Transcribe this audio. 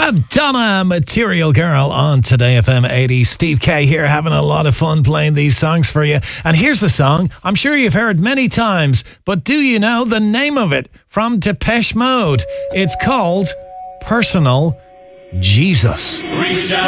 Madonna, Material Girl on Today FM 80. Steve K here, having a lot of fun playing these songs for you. And here's a song I'm sure you've heard many times, but do you know the name of it? From Depeche Mode. It's called Personal Jesus.